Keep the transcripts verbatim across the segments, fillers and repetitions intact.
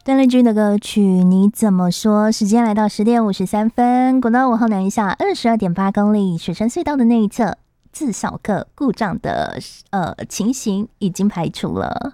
邓丽君的歌曲你怎么说？时间来到十点五十三分，国道五号南一下二十二点八公里，水城隧道的那一侧自小客故障的呃情形已经排除了。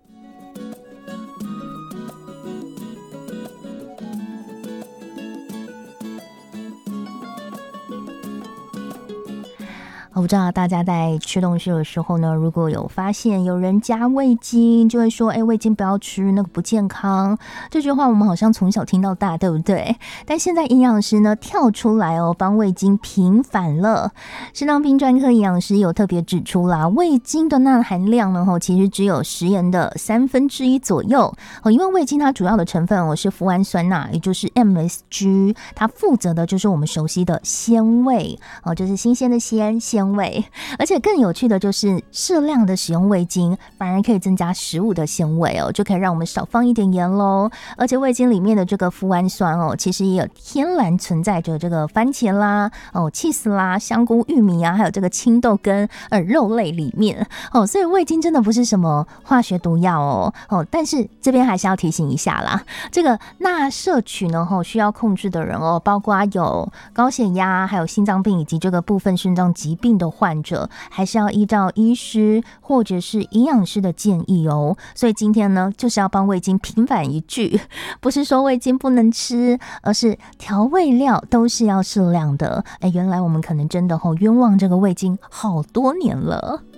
我不知道大家在吃东西的时候呢，如果有发现有人加味精，就会说哎，味精不要吃，那个不健康。这句话我们好像从小听到大，对不对？但现在营养师呢跳出来哦，帮味精平反了。肾脏病专科营养师有特别指出啦，味精的钠含量呢其实只有食盐的三分之一左右哦，因为味精它主要的成分哦是脯氨酸钠，也就是 M S G， 它负责的就是我们熟悉的鲜味哦，就是新鲜的鲜鲜味，而且更有趣的就是适量的使用味精反而可以增加食物的鲜味哦，就可以让我们少放一点盐咯。而且味精里面的这个脯氨酸哦，其实也有天然存在着这个番茄啦、哦 cheese 啦、香菇、玉米啊，还有这个青豆跟呃肉类里面哦，所以味精真的不是什么化学毒药哦哦，但是这边还是要提醒一下啦，这个钠摄取呢哦需要控制的人哦，包括有高血压、还有心脏病以及这个部分肾脏疾病的患者，还是要依照医师或者是营养师的建议哦。所以今天呢，就是要帮味精平反一句，不是说味精不能吃，而是调味料都是要适量的。哎，原来我们可能真的哦冤枉这个味精好多年了。